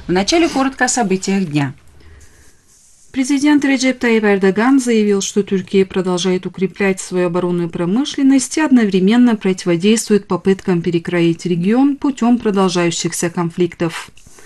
Вначале коротко о событиях дня. Президент Реджеп Таyyip Эрдоган заявил, что Турция продолжает укреплять свою оборонную промышленность и одновременно противодействует попыткам перекроить регион путем продолжающихся конфликтов.